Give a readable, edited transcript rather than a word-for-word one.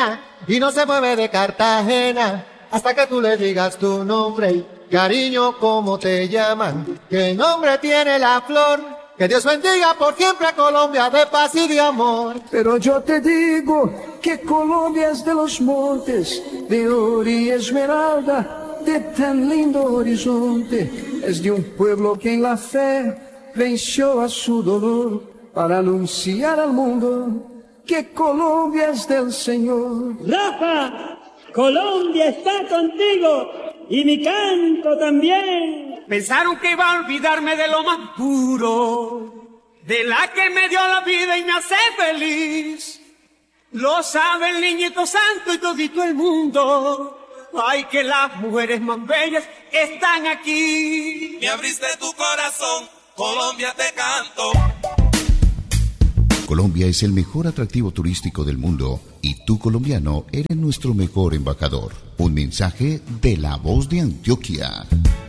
morena y no se mueve de Cartagena hasta que tú le digas tu nombre. Cariño, ¿cómo te llaman? ¿Qué nombre tiene la flor? Que Dios bendiga por siempre a Colombia de paz y de amor. Pero yo te digo que Colombia es de los montes, de oro y esmeralda, de tan lindo horizonte. Es de un pueblo que en la fe venció a su dolor para anunciar al mundo que Colombia es del Señor. Rafa, Colombia está contigo y mi canto también. Pensaron que iba a olvidarme de lo más puro, de la que me dio la vida y me hace feliz. Lo sabe el niñito santo y todito el mundo. Ay, que las mujeres más bellas están aquí. Me abriste tu corazón, Colombia te canto. Colombia es el mejor atractivo turístico del mundo y tú, colombiano, eres nuestro mejor embajador. Un mensaje de La Voz de Antioquia.